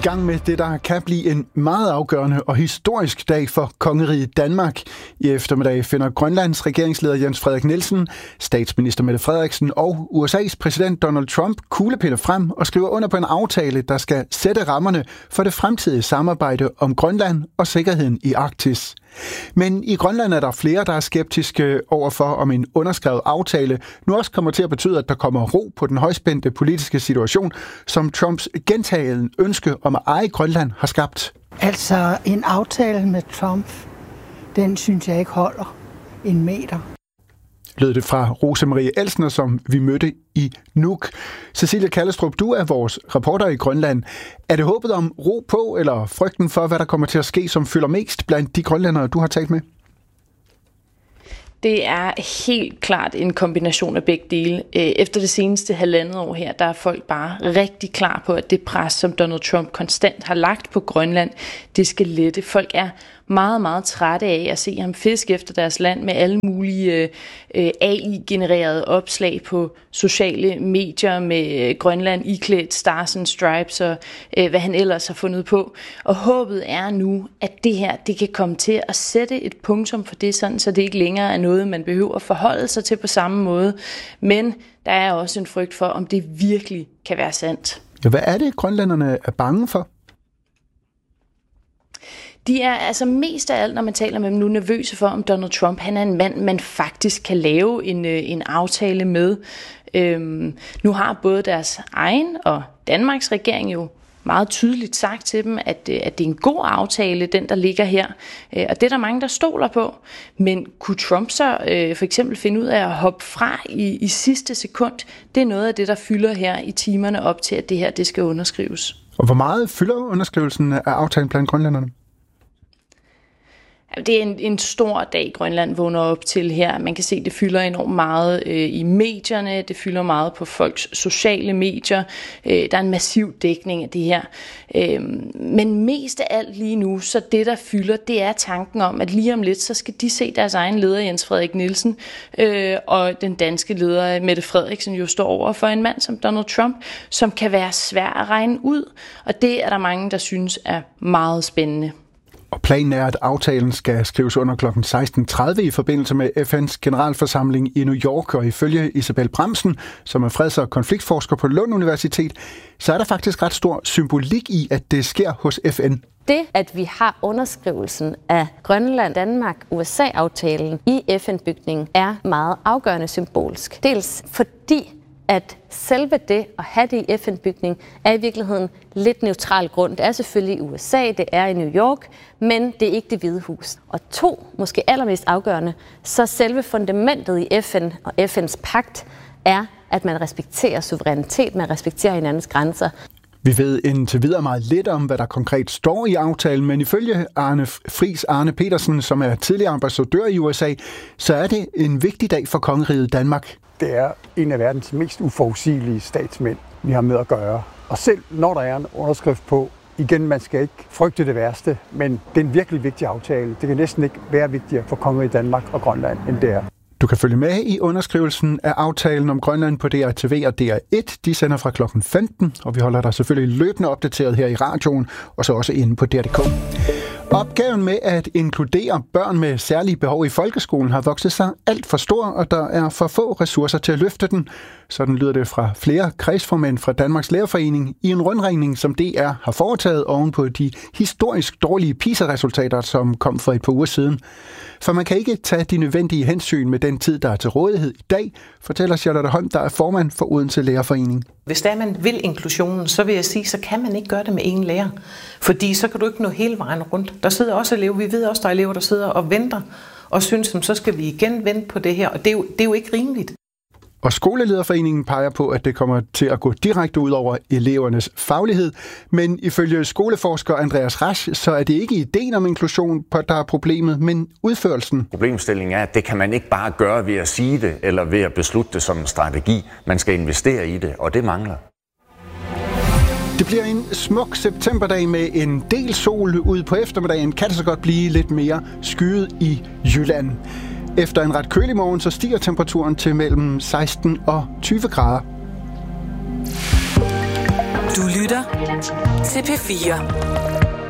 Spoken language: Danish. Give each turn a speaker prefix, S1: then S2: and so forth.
S1: gang med det, der kan blive en meget afgørende og historisk dag for kongeriget Danmark. I eftermiddag finder Grønlands regeringsleder Jens Frederik Nielsen, statsminister Mette Frederiksen og USA's præsident Donald Trump kuglepenne frem og skriver under på en aftale, der skal sætte rammerne for det fremtidige samarbejde om Grønland og sikkerheden i Arktis. Men i Grønland er der flere, der er skeptiske overfor, om en underskrevet aftale nu også kommer til at betyde, at der kommer ro på den højspændte politiske situation, som Trumps gentagende ønske om at eje Grønland har skabt.
S2: Altså, en aftale med Trump, den synes jeg ikke holder en meter.
S1: Lød det fra Rosemarie Elsner, som vi mødte i Nuuk. Cecilie Kallestrup, du er vores reporter i Grønland. Er det håbet om ro på, eller frygten for, hvad der kommer til at ske, som fylder mest blandt de grønlændere, du har talt med?
S3: Det er helt klart en kombination af begge dele. Efter det seneste halvandet år her, der er folk bare rigtig klar på, at det pres, som Donald Trump konstant har lagt på Grønland, det skal lette. Folk er meget, meget trætte af at se ham fiske efter deres land med alle mulige AI-genererede opslag på sociale medier med Grønland iklædt Stars and Stripes og hvad han ellers har fundet på. Og håbet er nu, at det her det kan komme til at sætte et punktum for det, sådan, så det ikke længere er noget, man behøver at forholde sig til på samme måde. Men der er også en frygt for, om det virkelig kan være sandt.
S1: Ja, hvad er det, grønlænderne er bange for?
S3: De er altså mest af alt, når man taler med dem nu, nervøse for, om Donald Trump han er en mand, man faktisk kan lave en aftale med. Nu har både deres egen og Danmarks regering jo meget tydeligt sagt til dem, at det er en god aftale, den der ligger her. Og det er der mange, der stoler på. Men kunne Trump så for eksempel finde ud af at hoppe fra i sidste sekund? Det er noget af det, der fylder her i timerne op til, at det her det skal underskrives.
S1: Og hvor meget fylder underskrivelsen af aftalen blandt grønlænderne?
S3: Det er en stor dag, Grønland vågner op til her. Man kan se, at det fylder enormt meget i medierne. Det fylder meget på folks sociale medier. Der er en massiv dækning af det her. Men mest af alt lige nu, så det der fylder, det er tanken om, at lige om lidt, så skal de se deres egen leder, Jens Frederik Nielsen, og den danske leder, Mette Frederiksen, jo står over for en mand som Donald Trump, som kan være svær at regne ud. Og det er der mange, der synes er meget spændende.
S1: Og planen er, at aftalen skal skrives under kl. 16.30 i forbindelse med FN's generalforsamling i New York. Og ifølge Isabel Bremsen, som er freds- og konfliktforsker på Lund Universitet, så er der faktisk ret stor symbolik i, at det sker hos FN.
S4: Det, at vi har underskrivelsen af Grønland, Danmark, USA-aftalen i FN-bygningen, er meget afgørende symbolsk. Dels fordi at selve det at have det i FN-bygning er i virkeligheden lidt neutral grund. Det er selvfølgelig i USA, det er i New York, men det er ikke Det Hvide Hus. Og 2, måske allermest afgørende, så selve fundamentet i FN og FN's pagt er, at man respekterer suverænitet, man respekterer hinandens grænser.
S1: Vi ved indtil videre meget lidt om, hvad der konkret står i aftalen, men ifølge Arne Petersen, som er tidligere ambassadør i USA, så er det en vigtig dag for kongeriget Danmark.
S5: Det er en af verdens mest uforudsigelige statsmænd, vi har med at gøre. Og selv når der er en underskrift på, igen, man skal ikke frygte det værste, men det er en virkelig vigtig aftale. Det kan næsten ikke være vigtigere for kongeriget Danmark og Grønland, end det er.
S1: Du kan følge med i underskrivelsen af aftalen om Grønland på DRTV og DR1. De sender fra kl. 15, og vi holder dig selvfølgelig løbende opdateret her i radioen, og så også inde på DR.dk. Opgaven med at inkludere børn med særlige behov i folkeskolen har vokset sig alt for stor, og der er for få ressourcer til at løfte den. Sådan lyder det fra flere kredsformænd fra Danmarks Lærerforening i en rundringning, som DR har foretaget oven på de historisk dårlige PISA-resultater, som kom for et par uger siden. For man kan ikke tage de nødvendige hensyn med den tid, der er til rådighed i dag, fortæller Charlotte Holm, der er formand for Odense Lærerforening.
S6: Hvis der man vil inklusionen, så vil jeg sige, så kan man ikke gøre det med én lærer. Fordi så kan du ikke nå hele vejen rundt. Der sidder også elever, vi ved også, der er elever, der sidder og venter og synes, så skal vi igen vente på det her. Og det er jo ikke rimeligt.
S1: Og Skolelederforeningen peger på, at det kommer til at gå direkte ud over elevernes faglighed. Men ifølge skoleforsker Andreas Rasch, så er det ikke ideen om inklusion, der er problemet, men udførelsen.
S7: Problemstillingen er, at det kan man ikke bare gøre ved at sige det, eller ved at beslutte det som en strategi. Man skal investere i det, og det mangler.
S1: Det bliver en smuk septemberdag med en del sol. Ude på eftermiddagen kan det så godt blive lidt mere skyet i Jylland. Efter en ret kølig morgen, så stiger temperaturen til mellem 16 og 20 grader.
S8: Du lytter til P4.